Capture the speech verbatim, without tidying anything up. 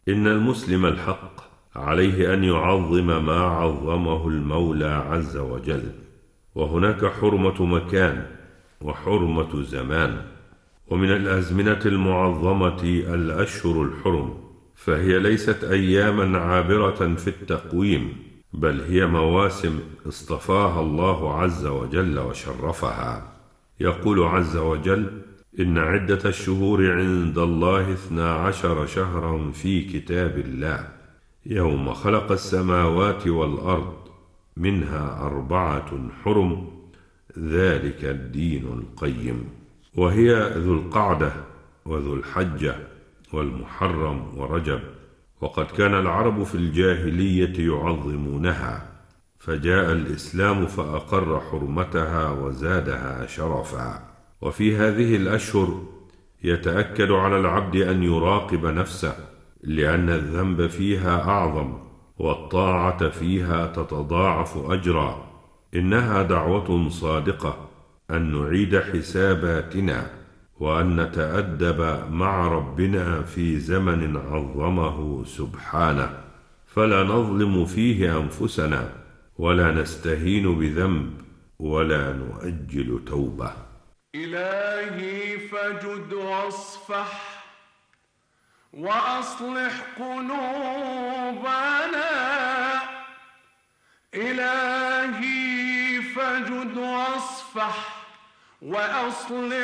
إن المسلم الحق عليه أن يعظم ما عظمه المولى عز وجل، وهناك حرمة مكان وحرمة زمان. ومن الأزمنة المعظمة الأشهر الحرم، فهي ليست أياما عابرة في التقويم، بل هي مواسم اصطفاها الله عز وجل وشرفها. يقول عز وجل: إن عدة الشهور عند الله اثنا عشر شهرا في كتاب الله يوم خلق السماوات والأرض منها أربعة حرم ذلك الدين القيم، وهي ذو القعدة وذو الحجة والمحرم ورجب. وقد كان العرب في الجاهلية يعظمونها، فجاء الإسلام فأقر حرمتها وزادها شرفا. وفي هذه الأشهر يتأكد على العبد أن يراقب نفسه، لأن الذنب فيها أعظم والطاعة فيها تتضاعف أجرا. إنها دعوة صادقة أن نعيد حساباتنا وأن نتأدب مع ربنا في زمن عظمه سبحانه، فلا نظلم فيه أنفسنا ولا نستهين بذنب ولا نؤجل توبة. إلهي فجد واصفح وأصلح قلوبنا، إلهي فجد واصفح وأصلح